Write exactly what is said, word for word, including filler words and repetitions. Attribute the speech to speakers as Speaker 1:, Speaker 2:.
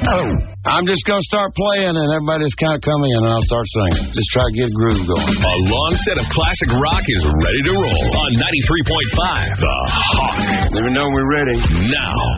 Speaker 1: I'm just going to start playing, and everybody just kind of come in, and I'll start singing. Just try to get a groove going.
Speaker 2: A long set of classic rock is ready to roll on ninety-three point five The Hawk.
Speaker 1: Let me know we're ready.
Speaker 2: Now.